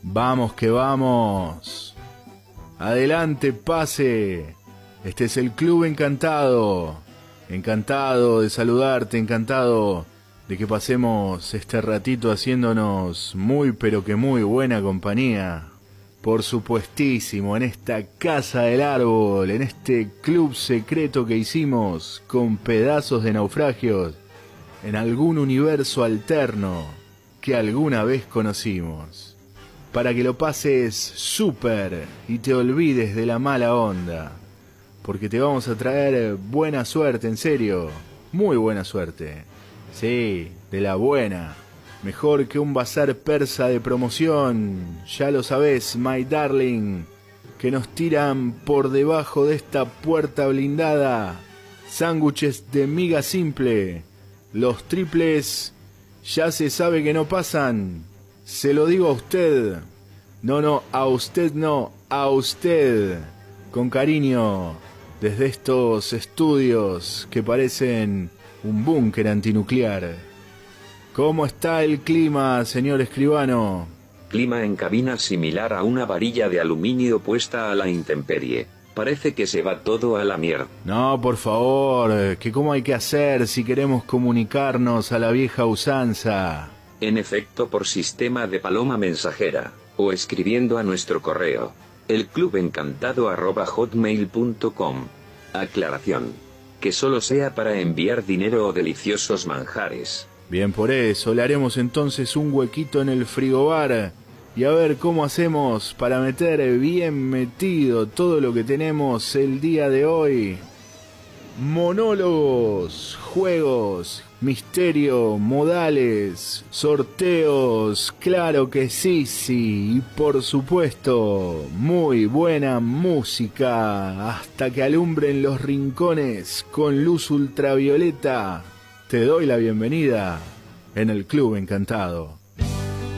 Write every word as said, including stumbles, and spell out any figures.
Vamos que vamos. Adelante, pase. Este es el Club Encantado. Encantado de saludarte, encantado de que pasemos este ratito haciéndonos muy pero que muy buena compañía. Por supuestísimo, en esta Casa del Árbol, en este club secreto que hicimos con pedazos de naufragios, en algún universo alterno que alguna vez conocimos. Para que lo pases súper y te olvides de la mala onda. Porque te vamos a traer buena suerte, en serio. Muy buena suerte. Sí, de la buena. Mejor que un bazar persa de promoción. Ya lo sabés, my darling. Que nos tiran por debajo de esta puerta blindada. Sándwiches de miga simple. Los triples ya se sabe que no pasan. Se lo digo a usted. No, no, a usted no, a usted. Con cariño, desde estos estudios que parecen un búnker antinuclear. ¿Cómo está el clima, señor escribano? Clima en cabina similar a una varilla de aluminio puesta a la intemperie. Parece que se va todo a la mierda. No, por favor, que cómo hay que hacer si queremos comunicarnos a la vieja usanza. En efecto, por sistema de paloma mensajera, o escribiendo a nuestro correo, elclubencantado arroba hotmail punto com. Aclaración: que solo sea para enviar dinero o deliciosos manjares. Bien, por eso le haremos entonces un huequito en el frigobar y a ver cómo hacemos para meter bien metido todo lo que tenemos el día de hoy. Monólogos, juegos, misterio, modales, sorteos, claro que sí, sí, y por supuesto, muy buena música, hasta que alumbren los rincones con luz ultravioleta. Te doy la bienvenida en el Club Encantado.